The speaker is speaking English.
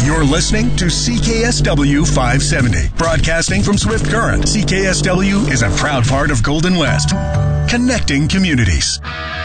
You're listening to CKSW 570, broadcasting from Swift Current. CKSW is a proud part of Golden West, connecting communities.